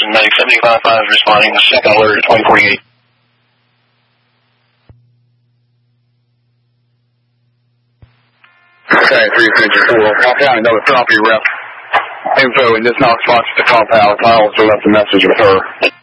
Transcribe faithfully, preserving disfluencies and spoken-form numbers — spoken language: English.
Medic seventy-five five is responding to second alert at twenty forty-eight. Okay, three fifty four. I'll count another property rep. Info in this Knox box to call Pal. I also left a message with her.